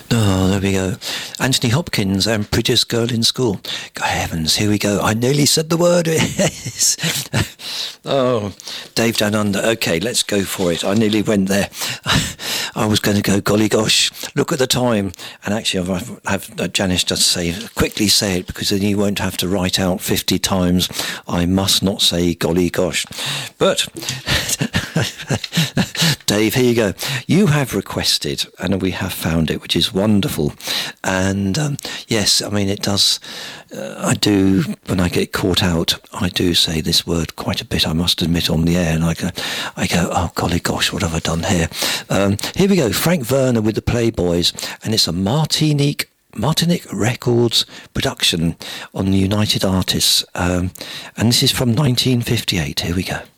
Oh, there we go. Anthony Hopkins and Prettiest Girl in School. God heavens, here we go. I nearly said the word. Yes. Oh, Dave Down Under. Okay, let's go for it. I nearly went there. I was going to go, golly gosh, look at the time. And actually, I've Janice just quickly say it, because then you won't have to write out 50 times. I must not say golly gosh. But Dave, here you go. You have requested, and we have found it, which is wonderful. And yes, I mean, it does. I do, when I get caught out, I do say this word quite a bit, I must admit, on the air. And I go, oh, golly gosh, what have I done here? Here we go. Frank Werner with the Playboys, and it's a Martinique Records production on the United Artists. And this is from 1958. Here we go.